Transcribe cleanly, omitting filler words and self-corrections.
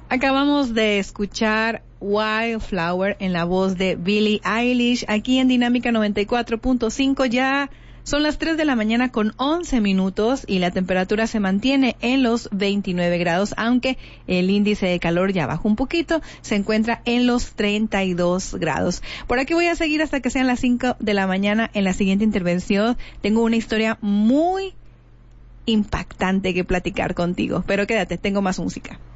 Acabamos de escuchar Wildflower en la voz de Billie Eilish aquí en Dinámica 94.5. Ya son las 3 de la mañana con 11 minutos y la temperatura se mantiene en los 29 grados, aunque el índice de calor ya bajó un poquito, se encuentra en los 32 grados. Por aquí voy a seguir hasta que sean las 5 de la mañana. En la siguiente intervención tengo una historia muy impactante que platicar contigo, pero quédate, tengo más música.